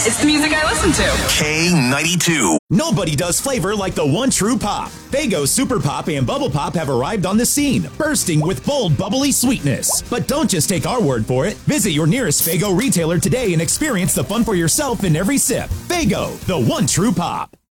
It's the music I listen to. K92. Nobody does flavor like the one true pop. Faygo Super Pop and Bubble Pop have arrived on the scene, bursting with bold, bubbly sweetness. But don't just take our word for it. Visit your nearest Faygo retailer today and experience the fun for yourself in every sip. Faygo, the one true pop.